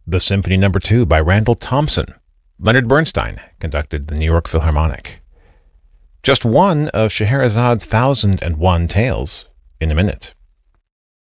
The Symphony No. 2 by Randall Thompson. Leonard Bernstein conducted the New York Philharmonic. Just one of Scheherazade's 1,001 tales in a minute.